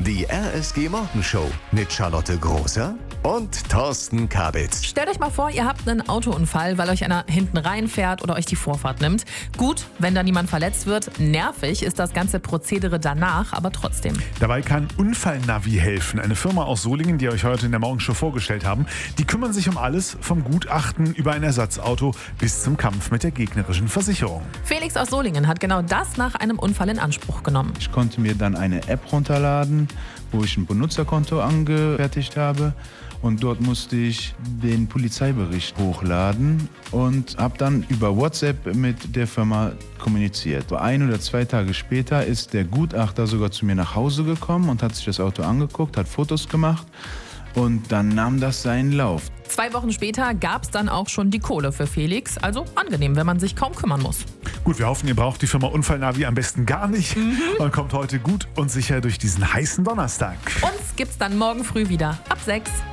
Die RSG Morgenshow mit Charlotte Großer und Thorsten Kabitz. Stellt euch mal vor, ihr habt einen Autounfall, weil euch einer hinten reinfährt oder euch die Vorfahrt nimmt. Gut, wenn da niemand verletzt wird. Nervig ist das ganze Prozedere danach, aber trotzdem. Dabei kann Unfallnavi helfen. Eine Firma aus Solingen, die euch heute in der Morgenshow vorgestellt haben. Die kümmern sich um alles, vom Gutachten über ein Ersatzauto bis zum Kampf mit der gegnerischen Versicherung. Felix aus Solingen hat genau das nach einem Unfall in Anspruch genommen. Ich konnte mir dann eine App runterladen, wo ich ein Benutzerkonto angefertigt habe. Und dort musste ich den Polizeibericht hochladen und habe dann über WhatsApp mit der Firma kommuniziert. 1 oder 2 Tage später ist der Gutachter sogar zu mir nach Hause gekommen und hat sich das Auto angeguckt, hat Fotos gemacht und dann nahm das seinen Lauf. 2 Wochen später gab es dann auch schon die Kohle für Felix. Also angenehm, wenn man sich kaum kümmern muss. Gut, wir hoffen, ihr braucht die Firma Unfallnavi am besten gar nicht und kommt heute gut und sicher durch diesen heißen Donnerstag. Uns gibt's dann morgen früh wieder ab 6.